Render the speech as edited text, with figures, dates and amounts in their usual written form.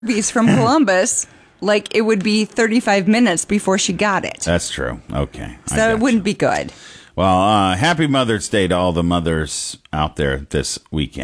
piece from Columbus, like it would be 35 minutes before she got it. That's true. Okay. So it wouldn't be good. Well, happy Mother's Day to all the mothers out there this weekend.